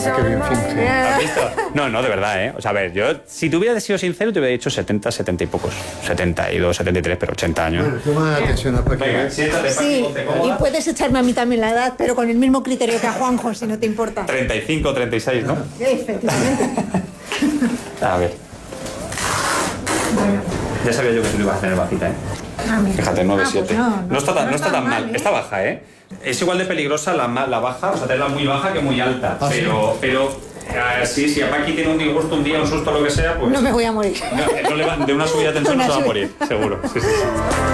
Qué bien finge. ¿Has visto? No, de verdad, ¿eh? O sea, a ver, yo, si te hubiera sido sincero, te hubiera dicho 70, 70 y pocos. 72, 73, pero 80 años. Bueno, toma atención a Paquita. Venga, siéntate, Paqui, Sí, ponte y cómoda. puedes echarme a mí también la edad, pero con el mismo criterio que a Juanjo, si no te importa. 35, 36, ¿no? Efectivamente. A ver. Ya sabía yo que tú lo ibas a tener bajita, ¿eh? Fíjate, 9, 7. pues no está tan mal. ¿eh? Está baja, ¿eh? Es igual de peligrosa la baja, o sea, tenerla muy baja que muy alta. ¿Sí? Pero sí, si a Paqui tiene un disgusto, un día, un susto, lo que sea, pues... No me voy a morir. No le va, de una subida de tensión no Una se va a subida. morir, seguro. Sí, sí, sí.